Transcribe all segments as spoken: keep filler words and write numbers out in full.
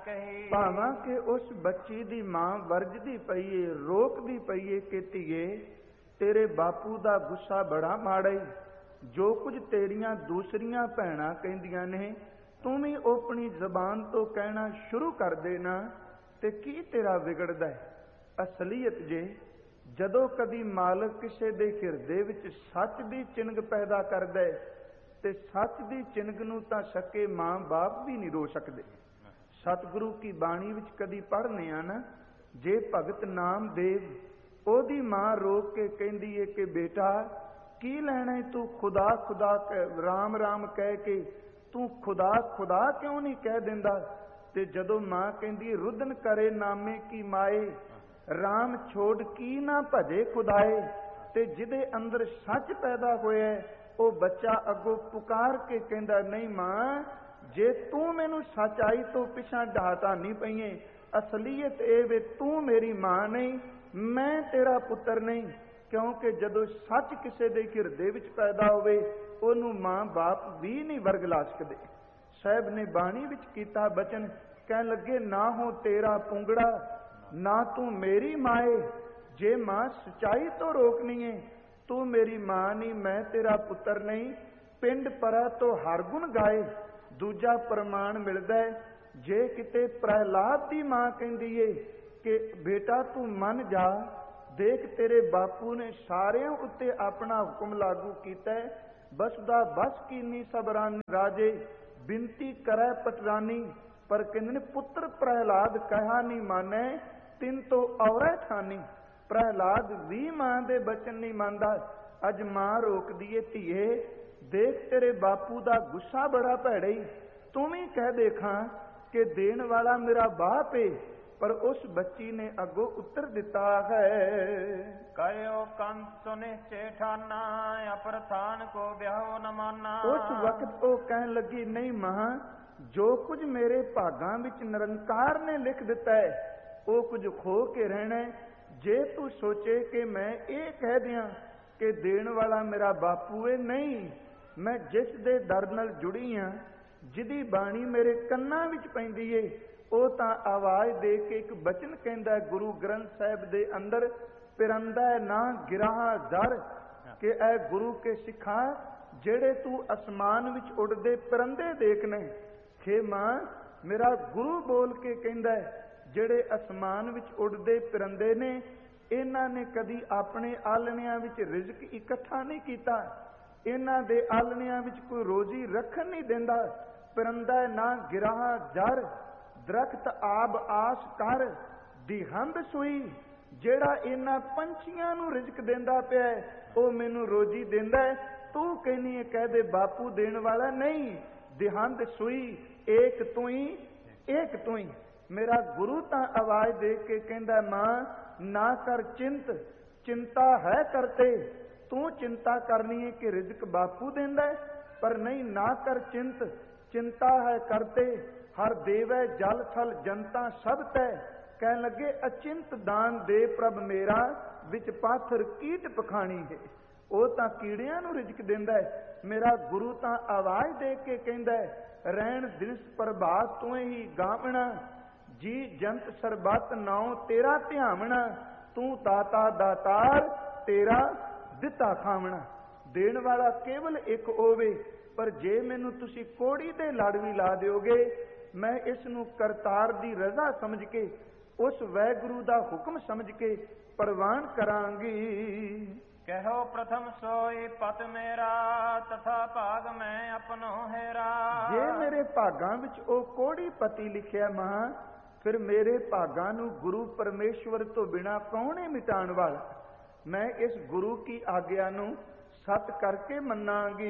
कही। भावां के उस बच्ची दी मां वरजदी पईए, रोकदी पईए कि धीए तेरे बापू दा गुस्सा बड़ा माड़ा ही, जो कुछ तेरियां दूसरियां भैणां कहंदियां ने तू भी अपनी जबान तो कहना शुरू कर देना ते की तेरा विगड़दा है। असलीयत जे जदों कदी मालक किसे दे हिरदे विच सच दी चिनग पैदा करदा है ते सच दी चिनग नूं तां सके मां बाप भी नहीं रो सकदे। सतगुरु की बाणी विच कदी पढ़ने आ ना, जे भगत नामदेव ओदी मां रोक के कहंदी है कि बेटा की लैना है तू खुदा खुदा राम राम कह के तू खुदा खुदा क्यों नहीं कह दिंदा। ते जदों मां कहंदी रुदन करे नामे की माए, राम छोड़ की ना भजे खुदाए। ते जिदे अंदर सच पैदा होया वो बच्चा अगों पुकार के कहंदा नहीं मां जे तू मैनू सच्चाई तो पिछा ढाटा नहीं पईए, असलीयत ए वे तू मेरी मां नहीं, मैं तेरा पुत्र नहीं। क्योंकि जदों सच किसी दे हिरदे विच पैदा होवे ओनू मां बाप भी नहीं वर्ग ला सकदे। साहब ने बाणी विच कीता बचन कह लगे ना हो तेरा पुंगड़ा ना तू मेरी माए, जे मां सच्चाई तो रोकनी है तू मेरी मां नहीं, मैं तेरा पुत्र नहीं। पिंड परा तो हर गुण गाए। दूजा प्रमाण मिलदा है जे किते प्रहलाद दी मां कहंदी है कि बेटा तू मन जा, देख तेरे बापू ने सारिਆਂ उत्ते अपना हुक्म लागू कीता है, बसदा बस कीनी सबरानी राजे बिनती करै पटरानी। पर कहंदे ने पुत्र प्रहलाद कहा नहीं माने तिन तो औरै ठानी। प्रहलाद भी मां दे बचन नहीं मानदा। अज मां रोकदी है धीए देख तेरे बापू दा गुस्सा बड़ा भैड़ा ही, तू भी कह देखा कि देण वाला मेरा बाप है। पर उस बच्ची ने अगो उत्तर दिता है कयो कंस सुनिश्चय ठाना, अप्रथान को ब्याहो न माना। उस वक्त वो कहन लगी नहीं मां जो कुछ मेरे भागां विच निरंकार ने लिख दिता है वो कुछ खो के रहना है। जे तू सोचे कि मैं ये कह दियां कि देण वाला मेरा बापू है, नहीं, मैं जिस दे दर नाल जुड़ी हां, जिदी बाणी मेरे कन्नां विच पैंदी है ਉਹ ਤਾਂ आवाज दे के एक बचन कहता है गुरु ग्रंथ साहिब दे अंदर पिरंदा ना गिराहा दर कि ऐ गुरु के सिखा जेड़े तू आसमान विच उड़दे परिंदे देखने। खे मां मेरा गुरु बोल के कहता है जेड़े आसमान विच उड़दे परिंदे ने इन्हां ने कदी अपने आलणियां विच रिजक इकट्ठा नहीं कीता, इन्हां दे आलणियां विच कोई रोजी रखन नहीं देंदा। परिंदा ना गिराहा जर दरख्त आब आस कर दिहंद सुई, जेड़ा इन्हां पंछियां नूं रिजक देंदा पिया ओ मैनू रोजी देंदा है। तू कहनी है कह दे बापू देण वाला नहीं, दिहंद सुई एक तू ही एक तू ही। मेरा गुरु तां आवाज दे के कहंदा मां ना कर चिंत, चिंता है करते, तू चिंता करनी है कि रिजक बापू देंदा है, पर नहीं ना कर चिंत, चिंता है करते। हर देवै जल थल जनता सब तै, कह लगे अचिंत दान दे प्रभ मेरा विच पाथर कीट पखाणी है। वो तां कीड़ियां नूं रिजक देंदा है, मेरा गुरु तां आवाज दे के कहंदा है रहन दिस प्रभात तू ही गावना, जी जंत सरबत नाउ तेरा ध्यावना, तू दाता दातार तेरा दिता खावना। देण वाला केवल एक होवे, पर जे मैनू तुसी कोड़ी दे लड़ भी ला दिओगे मैं इस नू करतार दी रजा समझ के उस वैगुरु दा हुक्म समझ के प्रवान करांगी। कहो प्रथम सोई पत मेरा तथा भाग मैं अपनो हेरा। जे मेरे भागां विच ओ कोड़ी पति लिखिया मां, फिर मेरे भागां नू गुरु परमेश्वर तो बिना कौन है मिटाण वाला। मैं इस गुरु की आज्ञा नू सत करके मनांगी।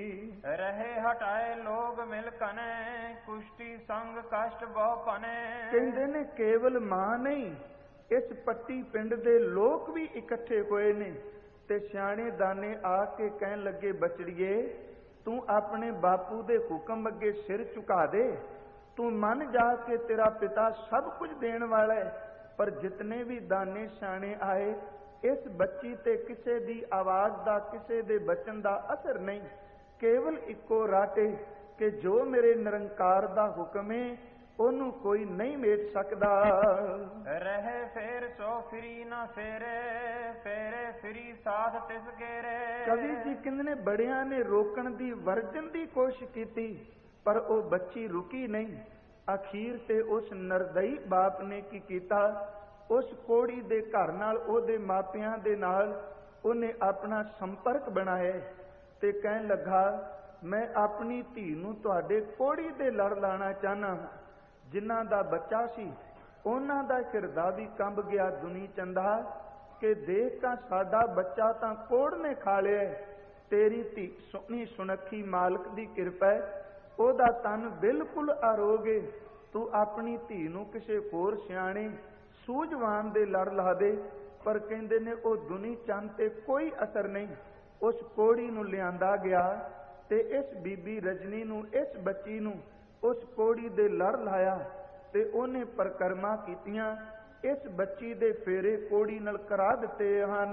रहे हटाए लोग मिल कने, कुष्टी संग कष्ट बहु पने। कहंदे ने केवल मां नहीं इस पट्टी पिंड दे लोग भी इकट्ठे होए ने ते सियाणे दाने आके कहन लगे बचड़िए तू अपने बापू दे हुक्म अगे सिर झुका दे, तू मन जा के तेरा पिता सब कुछ देण वाला है। पर जितने भी दाने सियाणे आए इस बच्ची ते किसे दी आवाज दा किसे दे बचन दा असर नहीं, केवल इको राटे कि जो मेरे निरंकार दा हुक्म है ਉਹਨੂੰ ਕੋਈ ਨਹੀਂ ਮੇਟ ਸਕਦਾ। ਰਹੇ ਫੇਰ ਸੋ ਫਿਰੀ ਨਾ ਫੇਰੇ, ਫੇਰੇ ਫਿਰੀ ਸਾਥ ਤਿਸ ਗੇਰੇ। ਕਵੀ ਜੀ ਕਹਿੰਦੇ ਨੇ ਬੜਿਆਂ ਨੇ ਰੋਕਣ ਦੀ, ਵਰਜਣ ਦੀ ਕੋਸ਼ਿਸ਼ ਕੀਤੀ, ਪਰ ਉਹ ਬੱਚੀ ਰੁਕੀ ਨਹੀਂ। ਅਖੀਰ ਤੇ ਉਸ ਨਰਦਈ ਬਾਪ ਨੇ ਕੀ ਕੀਤਾ, ਉਸ ਕੋੜੀ ਦੇ ਘਰ ਨਾਲ, ਉਹਦੇ ਮਾਪਿਆਂ ਦੇ ਨਾਲ ਉਹਨੇ ਆਪਣਾ ਸੰਪਰਕ ਬਣਾਇਆ ਤੇ ਕਹਿਣ ਲੱਗਾ, ਮੈਂ ਆਪਣੀ ਧੀ ਨੂੰ ਤੁਹਾਡੇ ਕੋੜੀ ਦੇ ਲੜ ਲਾਣਾ ਚਾਹਨਾ। ਜਿਨ੍ਹਾਂ ਦਾ ਬੱਚਾ ਸੀ ਉਹਨਾਂ ਦਾ ਹਿਰਦਾ ਵੀ ਕੰਬ ਗਿਆ ਦੁਨੀ ਚੰਦਾ, ਕਿ ਦੇਖ ਤਾਂ ਸਾਡਾ ਬੱਚਾ ਤਾਂ ਕੋੜ ਨੇ ਖਾ ਲਿਆ। ਤੇਰੀ ਧੀ ਸੋਹਣੀ ਸੁਨੱਖੀ ਮਾਲਕ ਦੀ ਕਿਰਪਾ, ਉਹਦਾ ਤਨ ਬਿਲਕੁਲ ਆਰੋਗੇ। ਤੂੰ ਆਪਣੀ ਧੀ ਨੂੰ ਕਿਸੇ ਹੋਰ ਸਿਆਣੇ ਸੂਝਵਾਨ ਦੇ ਲੜ ਲਾ ਦੇ। ਪਰ ਕਹਿੰਦੇ ਨੇ ਉਹ ਦੁਨੀ ਚੰਦ ਤੇ ਕੋਈ ਅਸਰ ਨਹੀਂ। ਉਸ ਕੋੜੀ ਨੂੰ ਲਿਆਂਦਾ ਗਿਆ ਤੇ ਇਸ ਬੀਬੀ ਰਜਨੀ ਨੂੰ, ਇਸ ਬੱਚੀ ਨੂੰ ਉਸ ਕੋੜੀ ਦੇ ਲੜ ਲਾਇਆ ਤੇ ਉਹਨੇ ਪਰਕਰਮਾ ਕੀਤੀਆਂ। ਇਸ ਬੱਚੀ ਦੇ ਫੇਰੇ ਕੋੜੀ ਨਾਲ ਕਰਾ ਦਿੱਤੇ ਹਨ।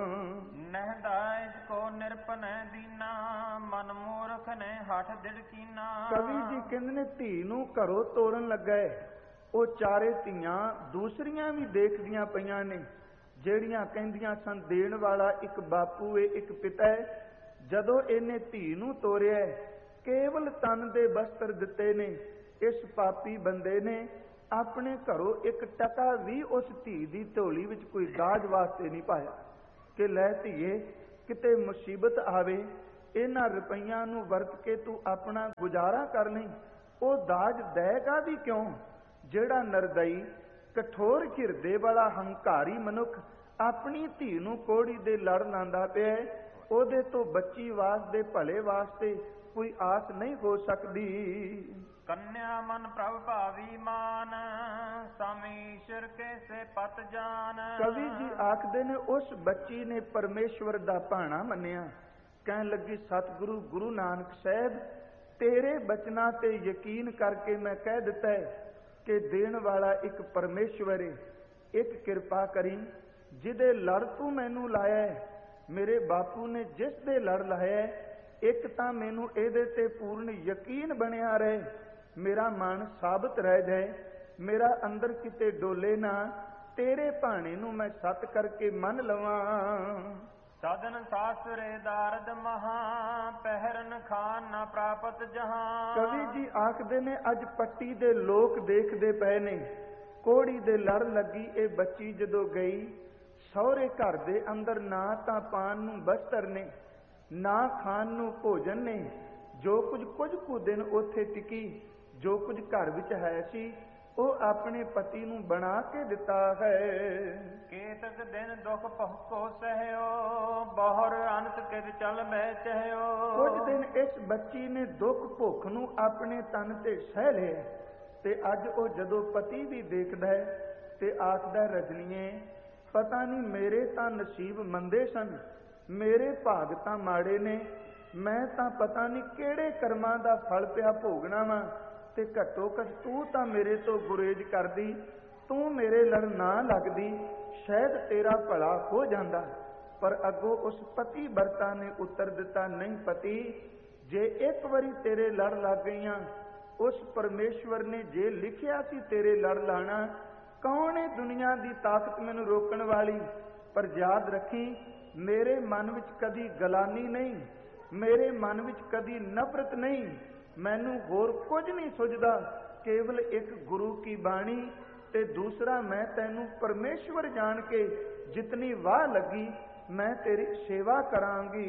ਨਹਿਦਾ ਇਸ ਕੋ ਨਿਰਪਨੈ ਦੀਨਾ, ਮਨ ਮੂਰਖ ਨੇ ਹੱਠ ਦਿੜਕੀਨਾ। ਕਵੀ ਜੀ ਕਹਿੰਦੇ ਨੇ ਧੀ ਨੂੰ ਘਰੋਂ ਤੋਰਨ ਲੱਗਾ, ਉਹ ਚਾਰੇ ਧੀਆਂ ਦੂਸਰੀਆਂ ਵੀ ਦੇਖਦੀਆਂ ਪਈਆਂ ਨੇ, ਜਿਹੜੀਆਂ ਕਹਿੰਦੀਆਂ ਸਨ ਦੇਣ ਵਾਲਾ ਇੱਕ ਬਾਪੂ ਏ, ਇੱਕ ਪਿਤਾ ਹੈ। ਜਦੋਂ ਇਹਨੇ ਧੀ ਨੂੰ ਤੋਰਿਆ, ਕੇਵਲ ਤਨ ਦੇ ਬਸਤਰ ਦਿੱਤੇ ਨੇ, ਇਸ ਪਾਪੀ ਬੰਦੇ ਨੇ ਆਪਣੇ ਘਰੋਂ ਇੱਕ ਟਕਾ ਵੀ ਉਸ ਧੀ ਦੀ ਝੋਲੀ ਵਿੱਚ ਕੋਈ ਦਾਜ ਵਾਸਤੇ ਨਹੀਂ ਪਾਇਆ, ਕਿ ਲੈ ਧੀਏ ਕਿਤੇ ਮੁਸੀਬਤ ਆਵੇ, ਇਹਨਾਂ ਰੁਪਈਆਂ ਨੂੰ ਵਰਤ ਕੇ ਤੂੰ ਆਪਣਾ ਗੁਜ਼ਾਰਾ ਕਰ ਲਈ। ਉਹ ਦਾਜ ਦੇਗਾ ਵੀ ਕਿਉਂ? ਜਿਹੜਾ ਨਰਦਈ, ਕਠੋਰ ਹਿਰਦੇ ਵਾਲਾ ਹੰਕਾਰੀ ਮਨੁੱਖ ਆਪਣੀ ਧੀ ਨੂੰ ਕੋੜੀ ਦੇ ਲੜ ਲਾਂਦਾ ਪਿਆ, ਉਹਦੇ ਤੋਂ ਬੱਚੀ ਵਾਸਤੇ, ਭਲੇ ਵਾਸਤੇ ਕੋਈ ਆਸ ਨਹੀਂ ਹੋ ਸਕਦੀ। ਕੰਨਿਆ ਮਨ ਪ੍ਰਭ ਭਾਵੀ ਮਾਨ, ਸਮੀਸ਼ਰ ਕੇ ਸੇ ਪਤ ਜਾਨ। ਕਵੀ ਜੀ ਆਖਦੇ ਨੇ ਉਸ ਬੱਚੀ ਨੇ ਪਰਮੇਸ਼ਵਰ ਦਾ ਭਾਣਾ ਮੰਨਿਆ। ਕਹਿਣ ਲੱਗੀ, ਸਤਿਗੁਰੂ ਗੁਰੂ ਨਾਨਕ ਸਾਹਿਬ, ਤੇਰੇ ਬਚਨਾਂ ਤੇ ਯਕੀਨ ਕਰਕੇ ਮੈਂ ਕਹਿ ਦਿੱਤਾ ਹੈ ਕਿ ਦੇਣ ਵਾਲਾ ਇੱਕ ਪਰਮੇਸ਼ਵਰ ਹੈ। ਇੱਕ ਕਿਰਪਾ ਕਰੀ, ਜਿਹਦੇ ਲੜ ਤੂੰ ਮੈਨੂੰ ਲਾਇਆ, ਮੇਰੇ ਬਾਪੂ ਨੇ ਜਿਸ ਦੇ ਲੜ ਲਾਇਆ, ਇੱਕ ਤਾਂ ਮੈਨੂੰ ਇਹਦੇ ਤੇ ਪੂਰਨ ਯਕੀਨ ਬਣਿਆ ਰਹੇ, ਮੇਰਾ ਮਨ ਸਾਬਤ ਰਹਿ ਜਾਏ, ਮੇਰਾ ਅੰਦਰ ਕਿਤੇ ਡੋਲੇ ਨਾ, ਤੇਰੇ ਭਾਣੇ ਨੂੰ ਮੈਂ ਸੱਤ ਕਰਕੇ ਮੰਨ ਲਵਾਂ। ਸਾਧਨ ਸਾਸਰੇ ਦਾਰਦ ਮਹਾ, ਪਹਿਰਨ ਖਾਨ ਨਾ ਪ੍ਰਾਪਤ ਜਹਾਂ। ਕਵੀ ਜੀ ਆਖਦੇ ਨੇ ਅੱਜ ਪੱਟੀ ਦੇ ਲੋਕ ਦੇਖਦੇ ਪਏ ਨੇ, ਕੋੜੀ ਦੇ ਲੜ ਲੱਗੀ ਇਹ ਬੱਚੀ ਜਦੋਂ ਗਈ, ਸਹੁਰੇ ਘਰ ਦੇ ਅੰਦਰ ਨਾ ਤਾਂ ਪਾਣ ਨੂੰ ਬਸਤਰ ਨੇ, ਨਾ ਖਾਣ ਨੂੰ ਭੋਜਨ ਨੇ। ਜੋ ਕੁਝ ਕੁਝ ਕੁ ਦਿਨ ਉੱਥੇ ਟਿਕੀ, ਜੋ ਕੁਝ ਘਰ ਵਿੱਚ ਹੈ ਸੀ, ਉਹ ਆਪਣੇ ਪਤੀ ਨੂੰ ਬਣਾ ਕੇ ਦਿੱਤਾ ਹੈ। ਕੇਤਕ ਦਿਨ ਦੁਖ ਪਹੁਕੋ ਸਹਿਓ, ਬਹੁਰ ਅੰਤ ਕੇ ਚਲ ਮੈਂ ਚਹਿਓ। ਕੁਝ ਦਿਨ ਇਸ ਬੱਚੀ ਨੇ ਦੁੱਖ ਭੁੱਖ ਨੂੰ ਆਪਣੇ ਤਨ ਤੇ ਸਹਿ ਲਿਆ, ਤੇ ਅੱਜ ਉਹ ਜਦੋਂ ਪਤੀ ਵੀ ਦੇਖਦਾ ਹੈ ਤੇ ਆਖਦਾ, ਰਜਨੀਏ ਪਤਾ ਨਹੀਂ ਮੇਰੇ ਤਾਂ ਨਸੀਬ ਮੰਦੇ ਸਨ, ਮੇਰੇ ਭਾਗ ਤਾਂ ਮਾੜੇ ਨੇ, ਮੈਂ ਤਾਂ ਪਤਾ ਨਹੀਂ ਕਿਹੜੇ ਕਰਮਾਂ ਦਾ ਫਲ ਪਿਆ ਭੋਗਣਾ ਵਾ, ਤੇ ਘੱਟੋ ਘੱਟ ਤੂੰ ਤਾਂ ਮੇਰੇ ਤੋਂ ਗੁਰੇਜ਼ ਕਰਦੀ, ਤੂੰ ਮੇਰੇ ਲੜ ਨਾ ਲੱਗਦੀ, ਸ਼ਾਇਦ ਤੇਰਾ ਭਲਾ ਹੋ ਜਾਂਦਾ। ਪਰ ਅੱਗੋਂ ਉਸ ਪਤੀ ਵਰਤਾ ਨੇ ਉੱਤਰ ਦਿੱਤਾ, ਨਹੀਂ ਪਤੀ, ਜੇ ਇੱਕ ਵਾਰੀ ਤੇਰੇ ਲੜ ਲੱਗ ਗਈਆਂ, ਉਸ ਪਰਮੇਸ਼ਵਰ ਨੇ ਜੇ ਲਿਖਿਆ ਸੀ ਤੇਰੇ ਲੜ ਲਾਣਾ, ਕੌਣ ਹੈ ਦੁਨੀਆ ਦੀ ਤਾਕਤ ਮੈਨੂੰ ਰੋਕਣ ਵਾਲੀ। ਪਰ ਯਾਦ ਰੱਖੀ, ਮੇਰੇ ਮਨ ਵਿੱਚ ਕਦੀ ਗਲਾਨੀ ਨਹੀਂ, ਮੇਰੇ ਮਨ ਵਿੱਚ ਕਦੀ ਨਫ਼ਰਤ ਨਹੀਂ, ਮੈਨੂੰ ਹੋਰ ਕੁਝ ਨਹੀਂ ਸੁਝਦਾ, ਕੇਵਲ ਇੱਕ ਗੁਰੂ ਕੀ ਬਾਣੀ ਤੇ ਦੂਸਰਾ ਮੈਂ ਤੈਨੂੰ ਪਰਮੇਸ਼ਵਰ ਜਾਣ ਕੇ ਜਿਤਨੀ ਵਾਹ ਲੱਗੀ ਮੈਂ ਤੇਰੀ ਸੇਵਾ ਕਰਾਂਗੀ।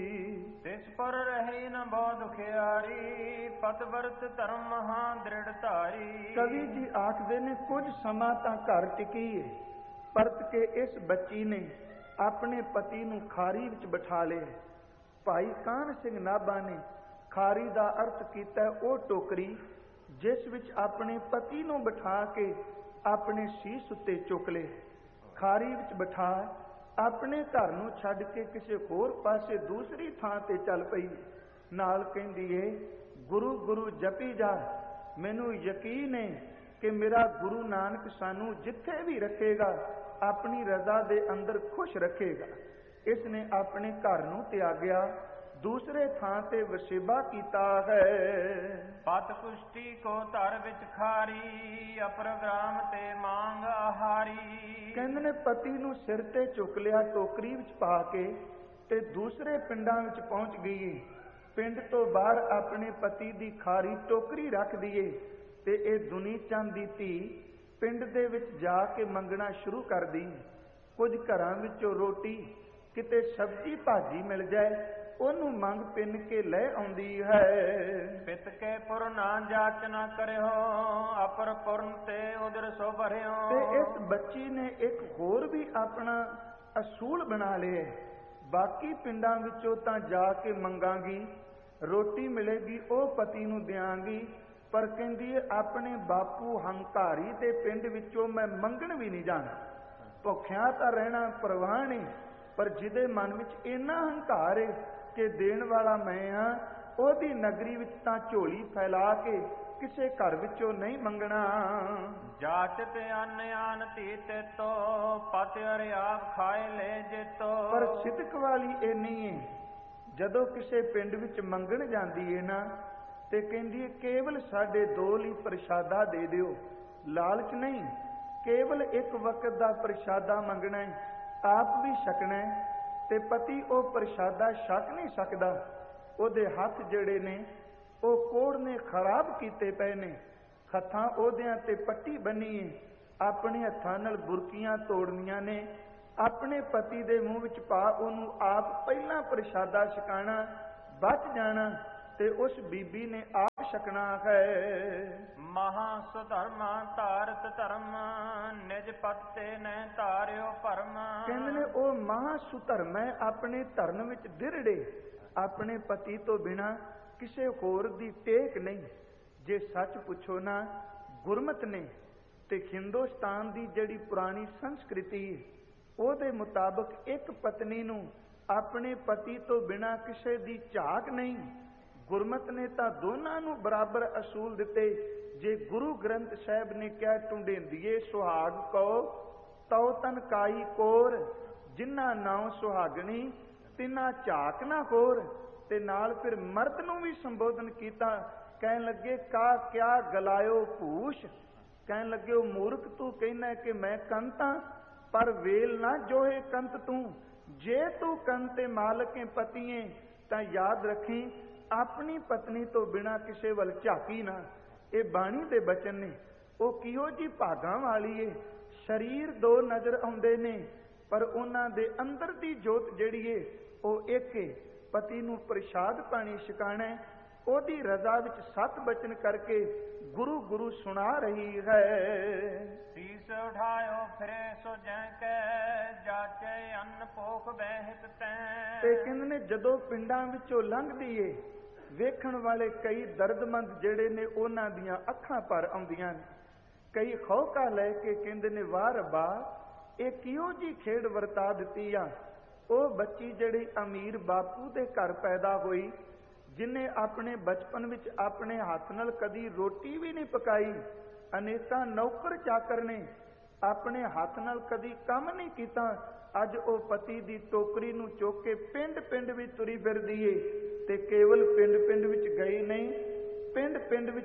ਤਿਸ ਪਰ ਰਹੇ ਨ ਬਹੁ ਦੁਖਿਆਰੀ, ਪਤ ਵਰਤ ਧਰਮ ਮਹਾ ਦ੍ਰਿੜ ਧਾਰੀ। ਕਵੀ ਜੀ ਆਖਦੇ ਨੇ ਕੁਝ ਸਮਾਂ ਤਾਂ ਘਰ ਟਿਕੀ ਏ, ਪਰਤ ਕੇ ਇਸ ਬੱਚੀ ਨੇ ਆਪਣੇ ਪਤੀ ਨੂੰ ਖਾਰੀ ਵਿੱਚ ਬਿਠਾ ਲਿਆ। ਭਾਈ ਕਾਹਨ ਸਿੰਘ ਨਾਭਾ ਨੇ ਖਾਰੀ ਦਾ ਅਰਥ ਕੀਤਾ ਉਹ ਟੋਕਰੀ ਜਿਸ ਵਿੱਚ ਆਪਣੇ ਪਤੀ ਨੂੰ ਬਿਠਾ ਕੇ ਆਪਣੇ ਸੀਸ ਉੱਤੇ ਚੁੱਕ ਲਏ। ਖਾਰੀ ਵਿੱਚ ਬਿਠਾ ਆਪਣੇ ਘਰ ਨੂੰ ਛੱਡ ਕੇ ਕਿਸੇ ਹੋਰ ਪਾਸੇ ਦੂਸਰੀ ਥਾਂ ਤੇ ਚੱਲ ਪਈ। ਨਾਲ ਕਹਿੰਦੀ ਏ, ਗੁਰੂ ਗੁਰੂ ਜਪੀ ਜਾ, ਮੈਨੂੰ ਯਕੀਨ ਹੈ ਕਿ ਮੇਰਾ ਗੁਰੂ ਨਾਨਕ ਸਾਨੂੰ ਜਿੱਥੇ ਵੀ ਰੱਖੇਗਾ ਆਪਣੀ ਰਜ਼ਾ ਦੇ ਅੰਦਰ ਖੁਸ਼ ਰੱਖੇਗਾ। ਇਸ ਨੇ ਆਪਣੇ ਘਰ ਨੂੰ ਤਿਆਗਿਆ, ਦੂਸਰੇ ਥਾਂ ਤੇ ਵਸੇਬਾ ਕੀਤਾ ਹੈ। ਪਤ ਕੁਸ਼ਟੀ ਕੋ ਧਰ ਵਿੱਚ ਖਾਰੀ, ਅਪਰਗ੍ਰਾਮ ਤੇ ਮੰਗ ਆਹਾਰੀ। ਕਹਿੰਦੇ ਨੇ ਪਤੀ ਨੂੰ ਸਿਰ ਤੇ ਚੁੱਕ ਲਿਆ ਟੋਕਰੀ ਵਿੱਚ ਪਾ ਕੇ ਤੇ ਦੂਸਰੇ ਪਿੰਡਾਂ ਵਿੱਚ ਪਹੁੰਚ ਗਈ। ਪਿੰਡ ਤੋਂ ਬਾਹਰ ਆਪਣੇ ਪਤੀ ਦੀ ਖਾਰੀ ਟੋਕਰੀ ਰੱਖ ਦਈਏ ਤੇ ਇਹ ਦੁਨੀ ਚੰਦ ਦੀ ਧੀ ਪਿੰਡ ਦੇ ਵਿੱਚ ਜਾ ਕੇ ਮੰਗਣਾ ਸ਼ੁਰੂ ਕਰਦੀ। ਕੁਝ ਘਰਾਂ ਵਿੱਚੋਂ ਰੋਟੀ ਕਿਤੇ ਸਬਜ਼ੀ ਭਾਜੀ ਮਿਲ ਜਾਏ ਉਹਨੂੰ ਮੰਗ ਪਿੰਨ ਕੇ ਲੈ ਆਉਂਦੀ ਹੈ। ਪਿਤ ਕੇ ਪੁਰ ਨਾ ਜਾਚ ਨਾ ਕਰਿਓ, ਅਪਰ ਪੁਰਨ ਤੇ ਉਦਰ ਸੋ ਭਰਿਓ। ਤੇ ਇਸ ਬੱਚੀ ਨੇ ਇੱਕ ਹੋਰ ਵੀ ਆਪਣਾ ਅਸੂਲ ਬਣਾ ਲਿਆ। ਬਾਕੀ ਪਿੰਡਾਂ ਵਿੱਚੋਂ ਤਾਂ ਜਾ ਕੇ ਮੰਗਾਂਗੀ, ਰੋਟੀ ਮਿਲੇਗੀ ਉਹ ਪਤੀ ਨੂੰ ਦਿਆਂਗੀ, ਪਰ ਕਹਿੰਦੀ ਹੈ ਆਪਣੇ ਬਾਪੂ ਹੰਕਾਰੀ ਦੇ ਪਿੰਡ ਵਿੱਚੋਂ ਮੈਂ ਮੰਗਣ ਵੀ ਨਹੀਂ ਜਾਣਾ। ਭੁੱਖਿਆਂ ਤਾਂ ਰਹਿਣਾ ਪਰਵਾਹ ਨਹੀਂ, ਪਰ ਜਿਹਦੇ ਮਨ ਵਿੱਚ ਇੰਨਾ ਹੰਕਾਰ ਹੈ ਕਿ ਦੇਣ ਵਾਲਾ ਮੈਂ ਹਾਂ, ਉਹਦੀ ਨਗਰੀ ਵਿੱਚ ਤਾਂ ਝੋਲੀ ਫੈਲਾ ਕੇ ਕਿਸੇ ਘਰ ਵਿੱਚੋਂ ਨਹੀਂ ਮੰਗਣਾ। ਜਾਚ ਤੇ ਅੰਨ ਆਨ ਧੀ ਤੇ ਤੋ, ਪਤ ਅਰ ਆਪ ਖਾਏ ਲੈ ਜੇਤੋ। ਪਰ ਸਿਦਕ ਵਾਲੀ ਇਹ ਨਹੀਂ ਹੈ। ਜਦੋਂ ਕਿਸੇ ਪਿੰਡ ਵਿੱਚ ਮੰਗਣ ਜਾਂਦੀ ਹੈ ਨਾ ਤੇ ਕਹਿੰਦੀ ਹੈ ਕੇਵਲ ਸਾਡੇ ਦੋ ਲਈ ਪ੍ਰਸ਼ਾਦਾ ਦੇ ਦਿਓ। ਲਾਲਚ ਨਹੀਂ, ਕੇਵਲ ਇੱਕ ਵਕਤ ਦਾ ਪ੍ਰਸ਼ਾਦਾ ਮੰਗਣਾ ਹੈ, ਆਪ ਵੀ ਛਕਣਾ ਹੈ। ਤੇ ਪਤੀ ਉਹ ਪ੍ਰਸ਼ਾਦਾ ਛਕ ਨਹੀਂ ਸਕਦਾ। ਉਹਦੇ ਹੱਥ ਜਿਹੜੇ ਨੇ ਉਹ ਕੋੜ ਨੇ ਖਰਾਬ ਕੀਤੇ ਪਏ ਨੇ। ਹੱਥਾਂ ਉਹਦਿਆਂ ਤੇ ਪੱਟੀ ਬੰਨੀ ਹੈ, ਆਪਣੇ ਹੱਥਾਂ ਨਾਲ ਬੁਰਕੀਆਂ ਤੋੜਨੀਆਂ ਨੇ, ਆਪਣੇ ਪਤੀ ਦੇ ਮੂੰਹ ਵਿੱਚ ਪਾ ਉਹਨੂੰ ਆਪ ਪਹਿਲਾਂ ਪ੍ਰਸ਼ਾਦਾ ਛਕਾਣਾ, ਬਚ ਜਾਣਾ ਤੇ ਉਸ ਬੀਬੀ ਨੇ ਆਪ ਛਕਣਾ ਹੈ। ਮਹਾ ਸੁਧਰਮਾ ਧਾਰਤ ਧਰਮ, ਨਿਜ ਪਤ ਤੇ ਨੈ ਧਾਰਿਓ ਭਰਮ। ਕਹਿੰਦੇ ਨੇ ਉਹ ਮਹਾ ਸੁਧਰਮ ਹੈ, ਆਪਣੇ ਧਰਮ ਵਿੱਚ ਦ੍ਰਿੜੇ, ਆਪਣੇ ਪਤੀ ਤੋਂ ਬਿਨਾਂ ਕਿਸੇ ਹੋਰ ਦੀ ਟੇਕ ਨਹੀਂ। ਜੇ ਸੱਚ ਪੁੱਛੋ ਨਾ, ਗੁਰਮਤ ਨੇ ਤੇ ਹਿੰਦੁਸਤਾਨ ਦੀ ਜਿਹੜੀ ਪੁਰਾਣੀ ਸੰਸਕ੍ਰਿਤੀ ਉਹਦੇ ਮੁਤਾਬਕ ਇੱਕ ਪਤਨੀ ਨੂੰ ਆਪਣੇ ਪਤੀ ਤੋਂ ਬਿਨਾਂ ਕਿਸੇ ਦੀ ਝਾਕ ਨਹੀਂ। ਗੁਰਮਤ ਨੇ ਤਾਂ ਦੋਨਾਂ ਨੂੰ ਬਰਾਬਰ ਅਸੂਲ ਦਿੱਤੇ। ਜੇ ਗੁਰੂ ਗ੍ਰੰਥ ਸਾਹਿਬ ਨੇ ਕਿਹਾ ਟੁੰਡੇਂਦੀਏ ਸੁਹਾਗ ਕੋ ਤਉ ਤਨ ਕਾਈ ਕੋਰ, ਜਿਨ੍ਹਾਂ ਨਾਉ ਸੁਹਾਗਣੀ ਤਿੰਨਾ ਝਾਕ ਨਾ ਹੋਰ। ਤੇ ਨਾਲ ਫਿਰ ਮਰਦ ਨੂੰ ਵੀ ਸੰਬੋਧਨ ਕੀਤਾ, ਕਹਿਣ ਲੱਗੇ ਕਾ ਕਿਆ ਗਲਾਇਓ ਭੂਸ਼। ਕਹਿਣ ਲੱਗੇ ਉਹ ਮੂਰਖ ਤੂੰ ਕਹਿੰਦਾ ਕਿ ਮੈਂ ਕੰਤਾਂ, ਪਰ ਵੇਲ ਨਾ ਜੋਹੇ ਕੰਤ ਤੂੰ। ਜੇ ਤੂੰ ਕੰਤੇ ਮਾਲਕੇ ਪਤੀਏ ਤਾਂ ਯਾਦ ਰੱਖੀ ਆਪਣੀ ਪਤਨੀ ਤੋਂ ਬਿਨਾਂ ਕਿਸੇ ਵੱਲ ਝਾਕੀ ਨਾ। ਇਹ ਬਾਣੀ ਦੇ ਬਚਨ ਨੇ। ਉਹ ਕਿਹੋ ਜੀ ਭਾਗਾਂ ਵਾਲੀ ਏ। ਸਰੀਰ ਦੋ ਨਜ਼ਰ ਆਉਂਦੇ ਨੇ ਪਰ ਉਹਨਾਂ ਦੇ ਅੰਦਰ ਦੀ ਜੋਤ ਜਿਹੜੀ ਏ ਉਹ ਇੱਕ ਏ। ਪਤੀ ਨੂੰ ਪ੍ਰਸ਼ਾਦ ਪਾਣੀ ਛਕਾਣਾ, ਉਹਦੀ ਰਜ਼ਾ ਵਿੱਚ ਸਤ ਬਚਨ ਕਰਕੇ ਗੁਰੂ ਗੁਰੂ ਸੁਣਾ ਰਹੀ ਹੈ। ਸੀਸ ਉਠਾਇਓ ਫਿਰੇ ਸੋ ਜੈ ਕੈ, ਜਾਚੇ ਅੰਨ ਭੋਖ ਬਹਿਤ ਤੈ। ਤੇ ਕਹਿੰਦੇ ਨੇ ਜਦੋਂ ਪਿੰਡਾਂ ਵਿੱਚੋਂ ਲੰਘਦੀ ਏ, ਵੇਖਣ ਵਾਲੇ ਕਈ ਦਰਦਮੰਦ ਜਿਹੜੇ ਨੇ ਉਹਨਾਂ ਦੀਆਂ ਅੱਖਾਂ ਭਰ ਆਉਂਦੀਆਂ ਨੇ। ਕਈ ਖੌਕਾ ਲੈ ਕੇ ਕਹਿੰਦੇ ਨੇ ਵਾਹ ਰੱਬਾ ਇਹ ਕਿਹੋ ਜੀ ਖੇਡ ਵਰਤਾ ਦਿੱਤੀ ਆ। ਉਹ ਬੱਚੀ ਜਿਹੜੀ ਅਮੀਰ ਬਾਪੂ ਦੇ ਘਰ ਪੈਦਾ ਹੋਈ, ਜਿਹਨੇ ਆਪਣੇ ਬਚਪਨ ਵਿੱਚ ਆਪਣੇ ਹੱਥ ਨਾਲ ਕਦੀ ਰੋਟੀ ਵੀ ਨਹੀਂ ਪਕਾਈ, ਅਨੇਕਾਂ ਨੌਕਰ ਚਾਕਰ ਨੇ, ਆਪਣੇ ਹੱਥ ਨਾਲ ਕਦੀ ਕੰਮ ਨਹੀਂ ਕੀਤਾ, ਅੱਜ ਉਹ ਪਤੀ ਦੀ ਟੋਕਰੀ ਨੂੰ ਚੁੱਕ ਕੇ ਪਿੰਡ ਪਿੰਡ ਵਿੱਚ ਤੁਰੀ ਫਿਰਦੀ ਏ। ਤੇ ਕੇਵਲ ਪਿੰਡ ਪਿੰਡ ਵਿੱਚ ਗਈ ਨਹੀਂ, ਪਿੰਡ ਪਿੰਡ ਵਿੱਚ